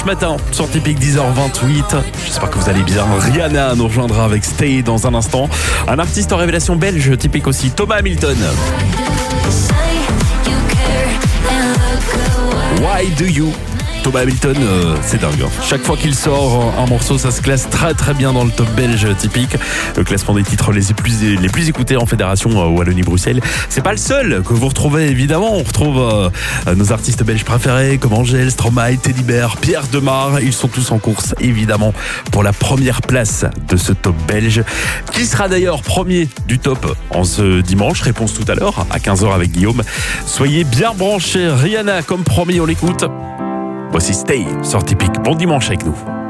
Ce matin, sur Typique 10h28, j'espère que vous allez bien. Rihanna nous rejoindra avec Stay dans un instant. Un artiste en révélation belge, typique aussi, Thomas Hamilton. Why do you? Thomas Hamilton, c'est dingue. Chaque fois qu'il sort un morceau, ça se classe très très bien dans le top belge typique. Le classement des titres les plus écoutés en fédération Wallonie-Bruxelles. C'est pas le seul que vous retrouvez évidemment. On retrouve nos artistes belges préférés comme Angèle, Stromae, Teddy Bear, Pierre Demar. Ils sont tous en course évidemment pour la première place de ce top belge. Qui sera d'ailleurs premier du top en ce dimanche? Réponse tout à l'heure à 15h avec Guillaume. Soyez bien branchés. Rihanna comme promis, on l'écoute. Voici Stay sur Typique. Bon dimanche avec nous.